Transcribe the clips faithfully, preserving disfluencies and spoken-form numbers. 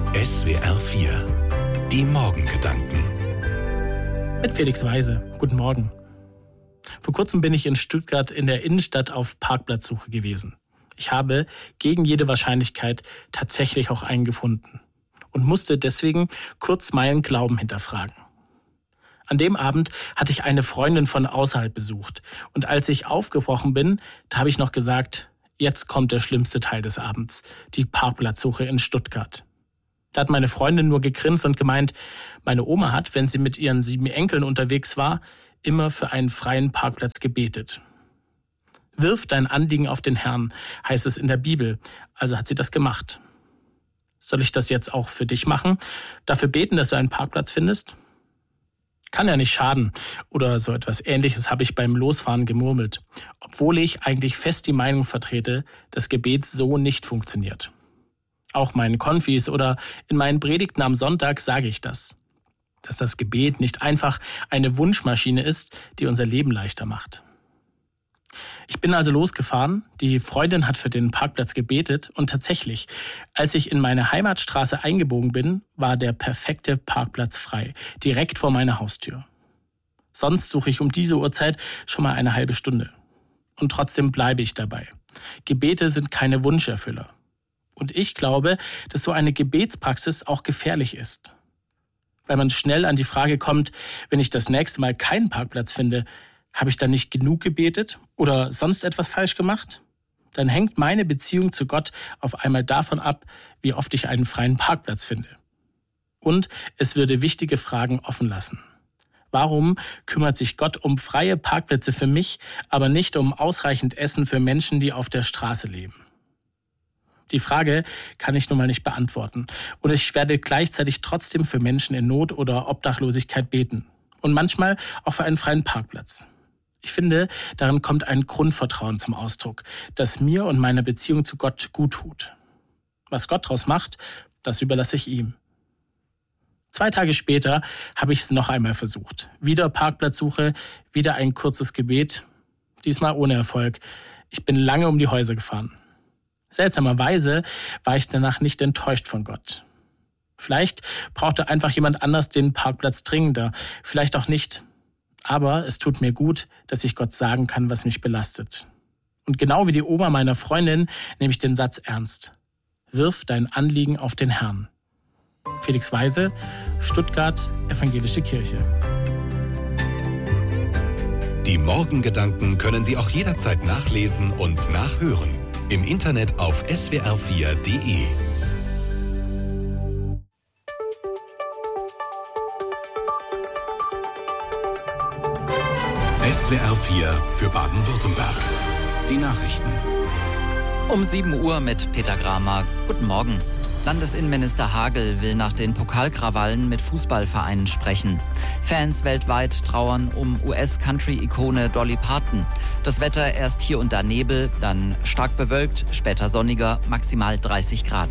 S W R vier. Die Morgengedanken. Mit Felix Weise. Guten Morgen. Vor kurzem bin ich in Stuttgart in der Innenstadt auf Parkplatzsuche gewesen. Ich habe gegen jede Wahrscheinlichkeit tatsächlich auch einen gefunden und musste deswegen kurz meinen Glauben hinterfragen. An dem Abend hatte ich eine Freundin von außerhalb besucht und als ich aufgebrochen bin, da habe ich noch gesagt, jetzt kommt der schlimmste Teil des Abends, die Parkplatzsuche in Stuttgart. Da hat meine Freundin nur gegrinst und gemeint, meine Oma hat, wenn sie mit ihren sieben Enkeln unterwegs war, immer für einen freien Parkplatz gebetet. Wirf dein Anliegen auf den Herrn, heißt es in der Bibel, also hat sie das gemacht. Soll ich das jetzt auch für dich machen? Dafür beten, dass du einen Parkplatz findest? Kann ja nicht schaden. Oder so etwas Ähnliches habe ich beim Losfahren gemurmelt, obwohl ich eigentlich fest die Meinung vertrete, dass Gebet so nicht funktioniert. Auch meinen Konfis oder in meinen Predigten am Sonntag sage ich das, dass das Gebet nicht einfach eine Wunschmaschine ist, die unser Leben leichter macht. Ich bin also losgefahren, die Freundin hat für den Parkplatz gebetet und tatsächlich, als ich in meine Heimatstraße eingebogen bin, war der perfekte Parkplatz frei, direkt vor meiner Haustür. Sonst suche ich um diese Uhrzeit schon mal eine halbe Stunde. Und trotzdem bleibe ich dabei. Gebete sind keine Wunscherfüller. Und ich glaube, dass so eine Gebetspraxis auch gefährlich ist. Weil man schnell an die Frage kommt, wenn ich das nächste Mal keinen Parkplatz finde, habe ich dann nicht genug gebetet oder sonst etwas falsch gemacht? Dann hängt meine Beziehung zu Gott auf einmal davon ab, wie oft ich einen freien Parkplatz finde. Und es würde wichtige Fragen offen lassen. Warum kümmert sich Gott um freie Parkplätze für mich, aber nicht um ausreichend Essen für Menschen, die auf der Straße leben? Die Frage kann ich nun mal nicht beantworten. Und ich werde gleichzeitig trotzdem für Menschen in Not oder Obdachlosigkeit beten. Und manchmal auch für einen freien Parkplatz. Ich finde, darin kommt ein Grundvertrauen zum Ausdruck, das mir und meiner Beziehung zu Gott gut tut. Was Gott daraus macht, das überlasse ich ihm. Zwei Tage später habe ich es noch einmal versucht. Wieder Parkplatzsuche, wieder ein kurzes Gebet. Diesmal ohne Erfolg. Ich bin lange um die Häuser gefahren. Seltsamerweise war ich danach nicht enttäuscht von Gott. Vielleicht brauchte einfach jemand anders den Parkplatz dringender, vielleicht auch nicht. Aber es tut mir gut, dass ich Gott sagen kann, was mich belastet. Und genau wie die Oma meiner Freundin nehme ich den Satz ernst. Wirf dein Anliegen auf den Herrn. Felix Weise, Stuttgart, Evangelische Kirche. Die Morgengedanken können Sie auch jederzeit nachlesen und nachhören. Im Internet auf S W R vier Punkt de. S W R vier für Baden-Württemberg. Die Nachrichten. Um sieben Uhr mit Peter Gramer. Guten Morgen. Landesinnenminister Hagel will nach den Pokalkrawallen mit Fußballvereinen sprechen. Fans weltweit trauern um U S-Country-Ikone Dolly Parton. Das Wetter erst hier und da Nebel, dann stark bewölkt, später sonniger, maximal dreißig Grad.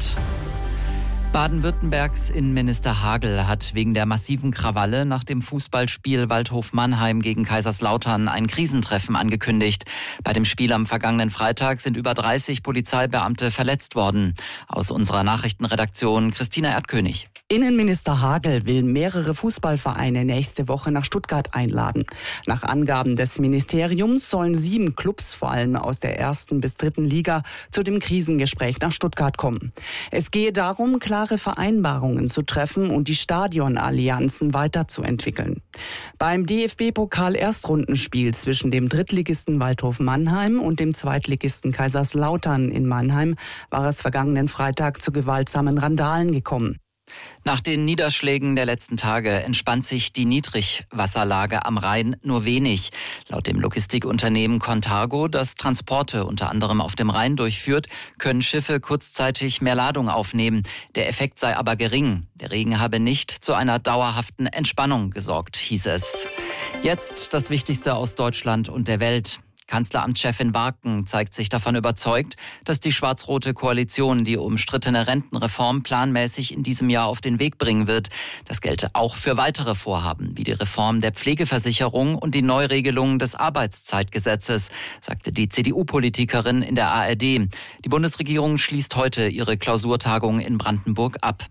Baden-Württembergs Innenminister Hagel hat wegen der massiven Krawalle nach dem Fußballspiel Waldhof-Mannheim gegen Kaiserslautern ein Krisentreffen angekündigt. Bei dem Spiel am vergangenen Freitag sind über dreißig Polizeibeamte verletzt worden. Aus unserer Nachrichtenredaktion Christina Erdkönig. Innenminister Hagel will mehrere Fußballvereine nächste Woche nach Stuttgart einladen. Nach Angaben des Ministeriums sollen sieben Clubs, vor allem aus der ersten bis dritten Liga, zu dem Krisengespräch nach Stuttgart kommen. Es gehe darum, klare Vereinbarungen zu treffen und die Stadionallianzen weiterzuentwickeln. Beim D F B-Pokal-Erstrundenspiel zwischen dem Drittligisten Waldhof Mannheim und dem Zweitligisten Kaiserslautern in Mannheim war es vergangenen Freitag zu gewaltsamen Randalen gekommen. Nach den Niederschlägen der letzten Tage entspannt sich die Niedrigwasserlage am Rhein nur wenig. Laut dem Logistikunternehmen Contargo, das Transporte unter anderem auf dem Rhein durchführt, können Schiffe kurzzeitig mehr Ladung aufnehmen. Der Effekt sei aber gering. Der Regen habe nicht zu einer dauerhaften Entspannung gesorgt, hieß es. Jetzt das Wichtigste aus Deutschland und der Welt. Kanzleramtschefin Warken zeigt sich davon überzeugt, dass die schwarz-rote Koalition die umstrittene Rentenreform planmäßig in diesem Jahr auf den Weg bringen wird. Das gelte auch für weitere Vorhaben, wie die Reform der Pflegeversicherung und die Neuregelung des Arbeitszeitgesetzes, sagte die C D U-Politikerin in der A R D. Die Bundesregierung schließt heute ihre Klausurtagung in Brandenburg ab.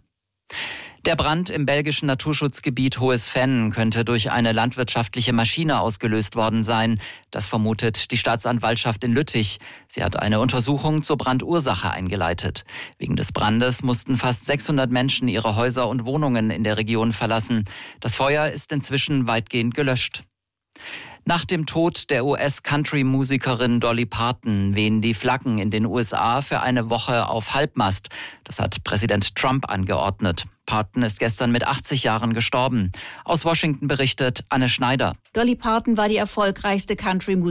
Der Brand im belgischen Naturschutzgebiet Hohes Venn könnte durch eine landwirtschaftliche Maschine ausgelöst worden sein. Das vermutet die Staatsanwaltschaft in Lüttich. Sie hat eine Untersuchung zur Brandursache eingeleitet. Wegen des Brandes mussten fast sechshundert Menschen ihre Häuser und Wohnungen in der Region verlassen. Das Feuer ist inzwischen weitgehend gelöscht. Nach dem Tod der U S-Country-Musikerin Dolly Parton wehen die Flaggen in den U S A für eine Woche auf Halbmast. Das hat Präsident Trump angeordnet. Parton ist gestern mit achtzig Jahren gestorben. Aus Washington berichtet Anne Schneider. Dolly Parton war die erfolgreichste Country-Musikerin